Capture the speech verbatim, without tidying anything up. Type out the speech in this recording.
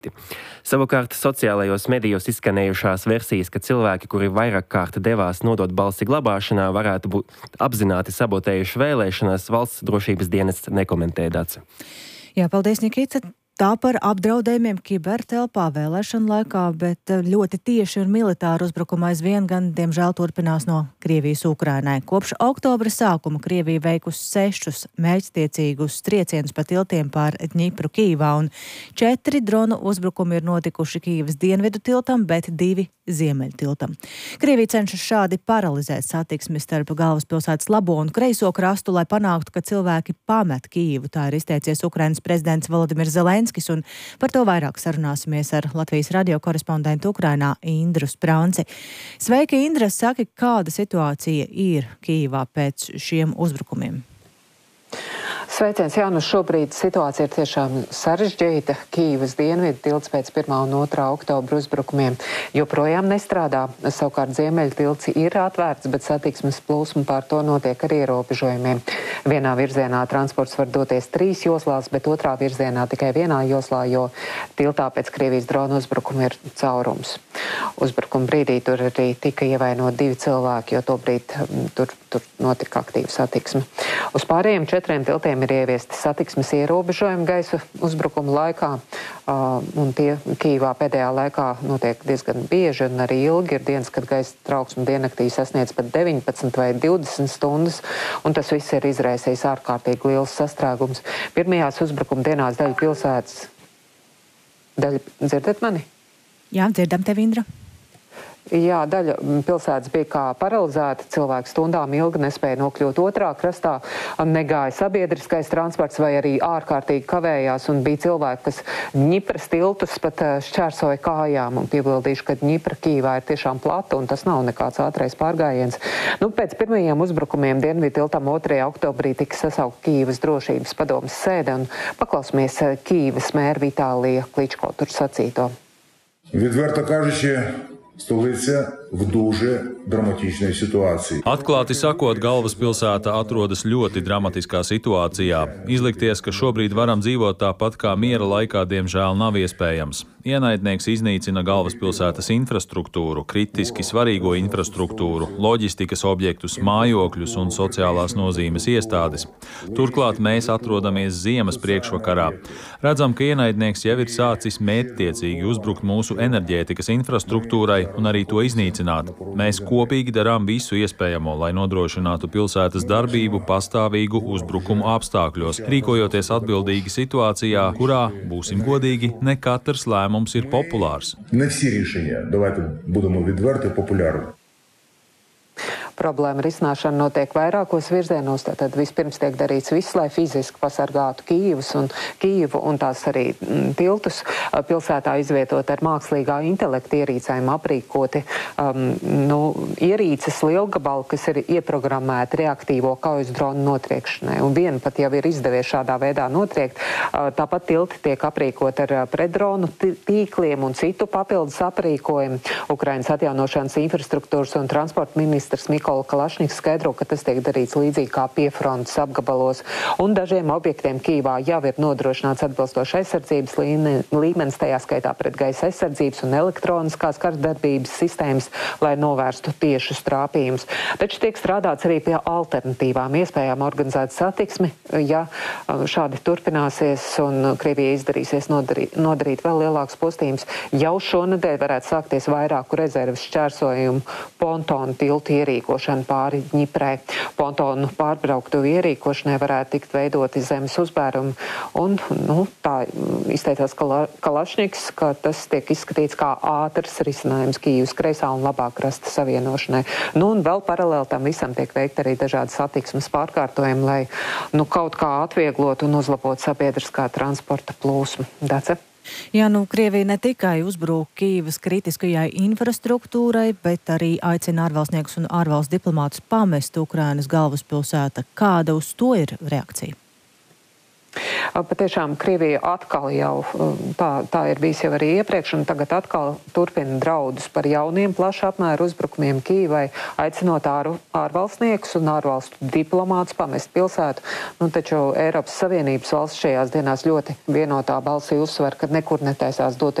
Savukārt sociālajos medijos izskanējušās versijas, ka cilvēki, kuri vairāk kārt devās nodot balsi glabāšanā, varētu būt apzināti sabotējuši vēlēšanās, valsts drošības dienests nekomentē. Dace. Jā, paldies, Nikita. Tā par apdraudējumiem kibertelpā vēlēšanu laikā, bet ļoti tieši un militāru uzbrukumu aizvien gan, diemžēl, turpinās no Krievijas Ukrainai. Kopš oktobra sākuma Krievija veikusi sešus mērķtiecīgus triecienus pa tiltiem pār Dņipru Kīvā, un četri dronu uzbrukumi ir notikuši Kīvas dienvidu tiltam, bet divi ziemeļu tiltam. Krievija cenšas šādi paralizēt satiksmi starp galvaspilsētas labo un kreiso krastu, lai panāktu, ka cilvēki pamet Kīvu. Tā ir izteicies Ukrainas prezidents Volodimirs Zelenskis, un par to vairāk sarunāsimies ar Latvijas radio korespondentu Ukrainā Indru Sprānci. Sveiki, Indra! Saki, kāda situācija ir Kīvā pēc šiem uzbrukumiem? Sveiciens, jā, nu šobrīd situācija ir tiešām sarežģīta. Kīvas dienvidu tilts pēc pirmā un otrā oktobra uzbrukumiem joprojām nestrādā. Savukārt ziemeļu tilts ir atvērts, bet satiksmes plūsma pār to notiek ar ierobežojumiem. Vienā virzienā transports var doties trīs joslās, bet otrā virzienā tikai vienā joslā, jo tiltā pēc Krievijas drona uzbrukuma ir caurums. Uzbrukuma brīdī tur arī tika ievainoti divi cilvēki, jo tobrīd tur, tur notika aktīva satiksme. Uz pārējiem četriem tiltiem ir ieviesti satiksmes ierobežojumi gaisa uzbrukuma laikā, un tie Kīvā pēdējā laikā notiek diezgan bieži un arī ilgi. Ir dienas, kad gaisa trauksme diennaktī sasniedz pat deviņpadsmit vai divdesmit stundas, un tas viss ir izraisījis ārkārtīgi liels sastrēgums. Pirmajās uzbrukuma dienās daļa pilsētas... Daļa... Dzirdat mani? Jā, dzirdam tevi, Indra. Jā, daļa pilsētas bija kā paralizēta, cilvēki stundām ilgi nespēja nokļūt otrā krastā, negāja sabiedriskais transports vai arī ārkārtīgi kavējās, un bija cilvēki, kas Dņipras tiltus pat šķērsoja kājām, un piebildīšu, ka Dņipra Kīvā ir tiešām plata, un tas nav nekāds ātrais pārgājiens. Nu, pēc pirmajiem uzbrukumiem dienvidu tiltam otrajā oktobrī tika sasaukt Kīvas drošības padomes sēde, un paklausmies Kīvas mēra Vitālija Kličko tur sacīto. Відверто кажучи, столиця в дуже драматичній ситуації. Atklāti sakot, galvaspilsēta atrodas ļoti dramatiskā situācijā. Izlikties, ka šobrīd varam dzīvot tāpat kā miera laikā, diemžēl nav iespējams. Ienaidnieks iznīcina galvaspilsētas infrastruktūru, kritiski svarīgo infrastruktūru, loģistikas objektus, mājokļus un sociālās nozīmes iestādes. Turklāt mēs atrodamies ziemas priekšvakarā. Redzam, ka ienaidnieks jau ir sācis mērķtiecīgi uzbrukt mūsu enerģētikas infrastruktūrai un arī to iznīcināt. Mēs kopīgi darām visu iespējamo, lai nodrošinātu pilsētas darbību pastāvīgu uzbrukumu apstākļos, rīkojoties atbildīgi situācijā, kurā, būsim godīgi, ne katrs lēmums ir populārs. Не всі рішення, давайте будемо відверті, популярні. Problēma risināšana notiek vairākos virzienos. Tātad vispirms tiek darīts viss, lai fiziski pasargātu Kīvas un Kīvu un tās arī m, tiltus pilsētā izvietot ar mākslīgā intelekta ierīcēm aprīkoti um, nu, ierīces lielgabali, kas ir ieprogrammēti reaktīvo kaujas dronu notriekšanai. Un viena pat jau ir izdevies šādā veidā notriekt. Uh, tāpat tilti tiek aprīkot ar predronu tīkliem un citu papildus aprīkojumu. Ukrainas atjaunošanas infrastruktūras un transporta ministrs Mikola Kalašņiks skaidro, ka tas tiek darīts līdzīgi kā piefrontes apgabalos, un dažiem objektiem Kīvā jau ir nodrošināts atbilstoši aizsardzības līmenis, tajā skaitā pret gaisa aizsardzības un elektroniskās karsdarbības sistēmas, lai novērstu tiešus trāpījumus. Taču tiek strādāts arī pie alternatīvām iespējām organizēt satiksmi, ja šādi turpināsies un Krievija izdarīsies nodarīt, nodarīt vēl lielāks postījums. Jau šonedēļ varētu sākties vairāku rezerves šķērsojumu pontonu tiltu ierīkošanu pāri Dņiprai. Pontonu pārbrauktu ierīkošanai varētu tikt veidoti zemes uzbērumi. Un, nu, tā izteicās Kala, Kalašņiks, ka tas tiek izskatīts kā ātrs risinājums Kīvas kreisā un labā krasta savienošanai. Nu, un vēl paralēli tam visam tiek veikt arī dažādi satiksmes pārkārtojumi, lai nu, kaut kā atvieglotu un uzlabotu sabiedriskā transporta plūsmu. Dace? Jā, nu, Krievija ne tikai uzbrūk Kīvas kritiskajai infrastruktūrai, bet arī aicina ārvalstniekus un ārvalstu diplomātus pamest Ukrainas galvaspilsētu. Kāda uz to ir reakcija? Patiešām Krievija atkal jau, tā, tā ir bijis jau arī iepriekš, un tagad atkal turpina draudus par jauniem plaša apmēra uzbrukumiem Kīvai, aicinot ār, ārvalstniekus un ārvalstu diplomātus pamest pilsētu. Nu, taču Eiropas Savienības valsts šajās dienās ļoti vienotā balsī uzsver, ka nekur netaisās doties